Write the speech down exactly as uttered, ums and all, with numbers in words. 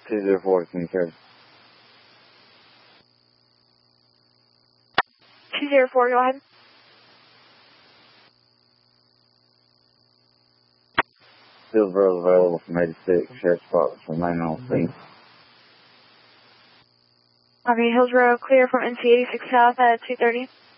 two zero four, can you carry? two zero four, go ahead. Hillsborough available from eighty-six. Sheriff's Department remain on scene. Okay, Hillsborough clear from N C eighty-six South at two thirty.